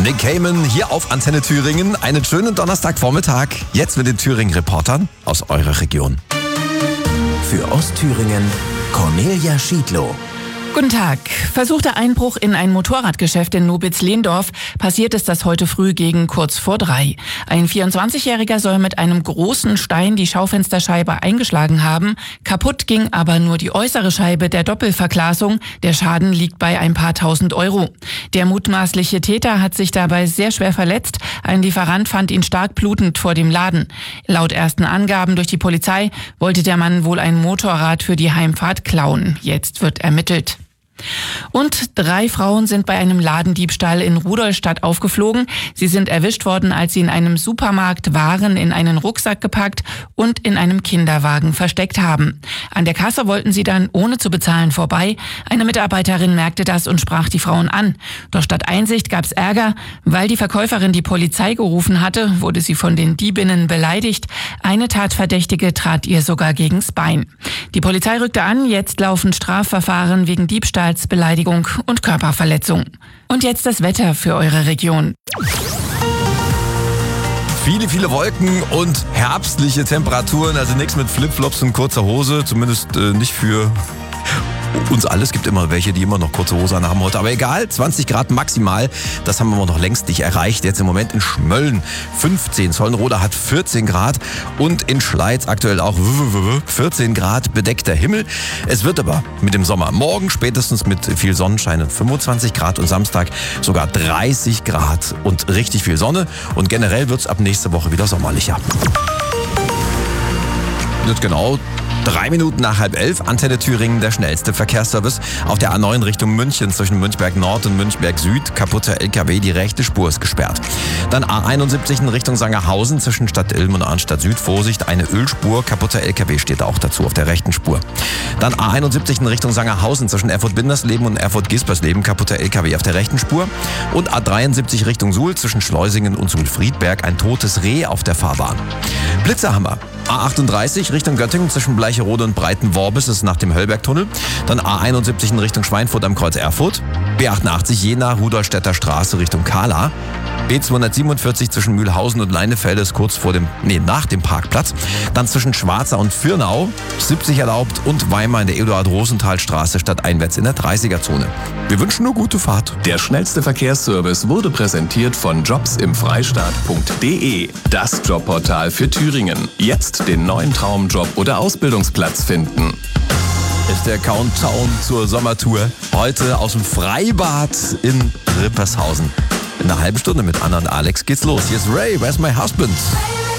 Nick Cayman hier auf Antenne Thüringen. Einen schönen Donnerstagvormittag. Jetzt mit den Thüringen-Reportern aus eurer Region. Für Ostthüringen Cornelia Schiedlow. Guten Tag. Versuchter Einbruch in ein Motorradgeschäft in Nobitz-Lehndorf. Passiert ist das heute früh gegen kurz vor 3. Ein 24-Jähriger soll mit einem großen Stein die Schaufensterscheibe eingeschlagen haben. Kaputt ging aber nur die äußere Scheibe der Doppelverglasung. Der Schaden liegt bei ein paar tausend Euro. Der mutmaßliche Täter hat sich dabei sehr schwer verletzt. Ein Lieferant fand ihn stark blutend vor dem Laden. Laut ersten Angaben durch die Polizei wollte der Mann wohl ein Motorrad für die Heimfahrt klauen. Jetzt wird ermittelt. Und 3 Frauen sind bei einem Ladendiebstahl in Rudolstadt aufgeflogen. Sie sind erwischt worden, als sie in einem Supermarkt Waren in einen Rucksack gepackt und in einem Kinderwagen versteckt haben. An der Kasse wollten sie dann ohne zu bezahlen vorbei. Eine Mitarbeiterin merkte das und sprach die Frauen an. Doch statt Einsicht gab's Ärger. Weil die Verkäuferin die Polizei gerufen hatte, wurde sie von den Diebinnen beleidigt. Eine Tatverdächtige trat ihr sogar gegens Bein. Die Polizei rückte an. Jetzt laufen Strafverfahren wegen Diebstahls, Beleidigung und Körperverletzung. Und jetzt das Wetter für eure Region. Viele Wolken und herbstliche Temperaturen. Also nichts mit Flipflops und kurzer Hose. Zumindest nicht für uns alle. Es gibt immer welche, die immer noch kurze Hose anhaben heute. Aber egal, 20 Grad maximal. Das haben wir noch längst nicht erreicht. Jetzt im Moment in Schmölln 15. Zollenroda hat 14 Grad. Und in Schleiz aktuell auch 14 Grad bedeckter Himmel. Es wird aber mit dem Sommer morgen spätestens mit viel Sonnenschein 25 Grad und Samstag sogar 30 Grad und richtig viel Sonne. Und generell wird es ab nächste Woche wieder sommerlicher. Wird genau 3 Minuten nach 10:30, Antenne Thüringen, der schnellste Verkehrsservice. Auf der A9 Richtung München zwischen Münchberg Nord und Münchberg Süd. Kaputter LKW, die rechte Spur ist gesperrt. Dann A71 in Richtung Sangerhausen zwischen Stadt Ilm und Arnstadt Süd. Vorsicht, eine Ölspur, kaputter LKW steht auch dazu auf der rechten Spur. Dann A71 in Richtung Sangerhausen zwischen Erfurt-Bindersleben und Erfurt-Gispersleben. Kaputter LKW auf der rechten Spur. Und A73 Richtung Suhl zwischen Schleusingen und Suhl-Friedberg. Ein totes Reh auf der Fahrbahn. Blitzerhammer. A38 Richtung Göttingen zwischen Bleicherode und Breitenworbis ist nach dem Höllbergtunnel. Dann A71 in Richtung Schweinfurt am Kreuz Erfurt. B88 Jena, Rudolstädter Straße Richtung Kahla. B247 zwischen Mühlhausen und Leinefelde ist kurz nach dem Parkplatz. Dann zwischen Schwarza und Firnau 70 erlaubt und Weimar in der Eduard-Rosenthal-Straße stadteinwärts in der 30er-Zone. Wir wünschen nur gute Fahrt. Der schnellste Verkehrsservice wurde präsentiert von jobsimfreistaat.de. Das Jobportal für Thüringen. Jetzt den neuen Traumjob oder Ausbildungsplatz finden. Ist der Countdown zur Sommertour. Heute aus dem Freibad in Rippershausen. In einer halben Stunde mit Anna und Alex geht's los. Hier ist Ray, Where's My Husband?